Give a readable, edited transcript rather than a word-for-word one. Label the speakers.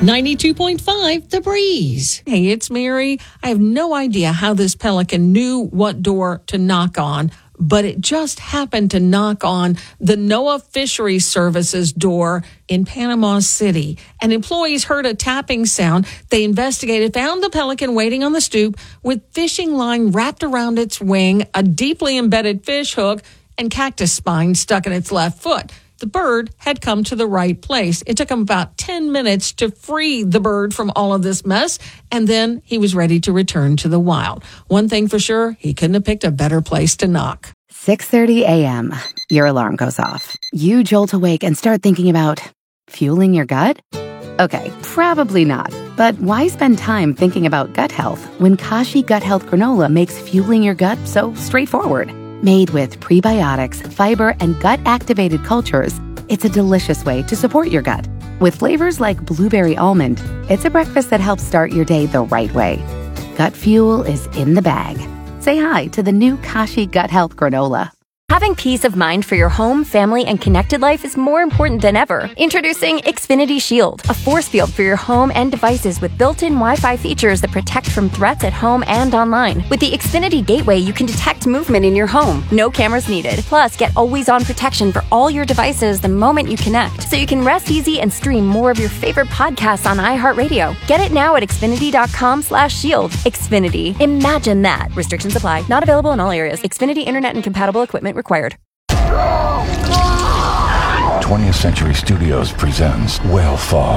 Speaker 1: 92.5 The Breeze.
Speaker 2: Hey, it's Mary. I have no idea how this pelican knew what door to knock on, but it just happened to knock on the NOAA Fisheries Services door in Panama City. And employees heard a tapping sound. They investigated, found the pelican waiting on the stoop with fishing line wrapped around its wing, a deeply embedded fish hook, and cactus spine stuck in its left foot. The bird had come to the right place. It took him about 10 minutes to free the bird from all of this mess, and then he was ready to return to the wild. One thing for sure, he couldn't have picked a better place to knock.
Speaker 3: 6:30 a.m. Your alarm goes off. You jolt awake and start thinking about fueling your gut? Okay, probably not. But why spend time thinking about gut health when Kashi Gut Health Granola makes fueling your gut so straightforward? Made with prebiotics, fiber, and gut-activated cultures, it's a delicious way to support your gut. With flavors like blueberry almond, it's a breakfast that helps start your day the right way. Gut fuel is in the bag. Say hi to the new Kashi Gut Health Granola.
Speaker 4: Having peace of mind for your home, family, and connected life is more important than ever. Introducing Xfinity Shield, a force field for your home and devices with built-in Wi-Fi features that protect from threats at home and online. With the Xfinity Gateway, you can detect movement in your home. No cameras needed. Plus, get always-on protection for all your devices the moment you connect, so you can rest easy and stream more of your favorite podcasts on iHeartRadio. Get it now at Xfinity.com/shield. Xfinity. Imagine that. Restrictions apply. Not available in all areas. Xfinity Internet and compatible equipment required.
Speaker 5: 20th Century Studios presents Whale Fall.